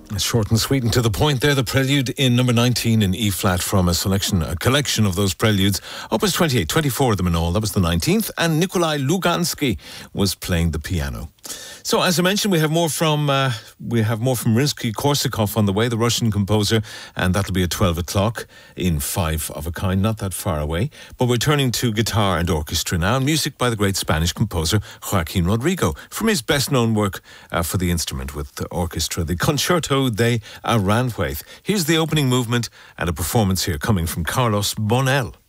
Short and sweet and to the point there. The prelude in number 19 in E-flat from a collection of those preludes. Opus 28, 24 of them in all. That was the 19th. And Nikolai Lugansky was playing the piano. So, as I mentioned, we have more from Rimsky-Korsakov on the way, the Russian composer, and that'll be at 12 o'clock in Five of a Kind, not that far away. But we're turning to guitar and orchestra now, and music by the great Spanish composer Joaquin Rodrigo from his best-known work for the instrument with the orchestra, the Concerto de Aranjuez. Here's the opening movement and a performance here coming from Carlos Bonell.